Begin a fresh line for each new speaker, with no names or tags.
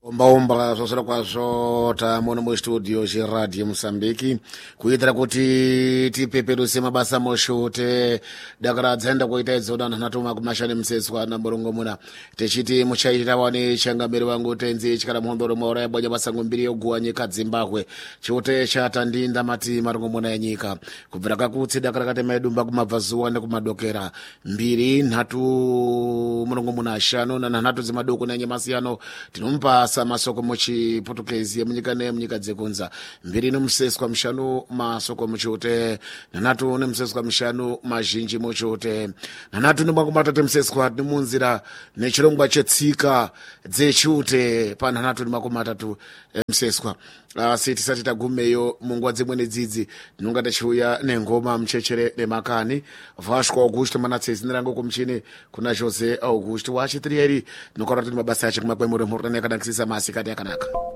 Ombaomba zvosora kwazvo tamuno mustudio chiradio Mosambiki kuitira kuti tipeperuse mabasa moshute dakara dzenda kuita idzona natuma kumashane mseswa na murongo muna techiti muchaitira wani changamiri wangu tenzi chikara mhondoro maura yabonya basango mbiri yoguwa nyika Zimbabwe chote chatandinda mati marongo muna yenyika kubvira kakutsi dakara katema edumba kumabvazuwa nekumadokera mbiri nhatu murongo muna ashano na nhatu zimadoko na nyemasiyano tinompa masoko muchi Portuguese munyika nemunyika dzekunza mbiri nomuseswa mshanu masoko muchote nanatu nemuseswa mshanu mazhinji muchote nanatu nemakumatatu museswa nemunzira nechirongwa chetsika dzechute panhanatu nemakumatatu museswa asi tisati tagumeyo munguwa dzimwe dzidzi tinonga tachiuya nengoma mchechere nemakani Vasco Augusto manatsezi nerango kumchini kuna Jose Augusto wachitrieri nokora kuti mabasa ache kumakwemuro mhorana yakadakisisa masikati yakanaka.